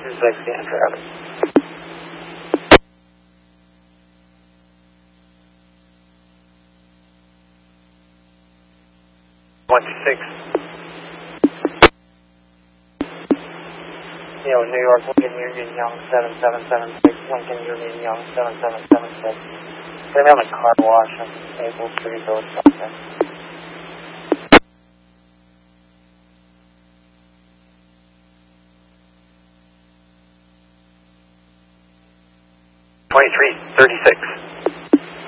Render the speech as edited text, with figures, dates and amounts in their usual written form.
26 in traffic. 26. New York, Lincoln Union Young 7776, Lincoln Union Young 7776. Gonna be on the car wash on Maple Street, Village Sunset. 2336.